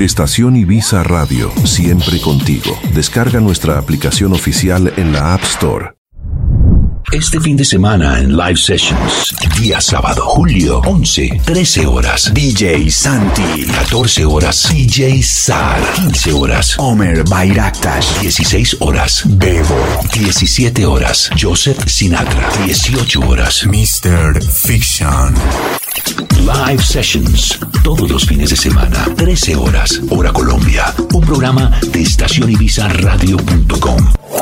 Estación Ibiza Radio, siempre contigo. Descarga nuestra aplicación oficial en la App Store. Este fin de semana en Live Sessions, día sábado, julio 11, 13 horas, DJ Santi, 14 horas, DJ Sar, 15 horas, Omer Bayraktas, 16 horas, Bebo, 17 horas, Joseph Sinatra, 18 horas, Mr. Fiction. Live Sessions, todos los fines de semana, 13 horas, hora Colombia, un programa de estacionibizaradio.com.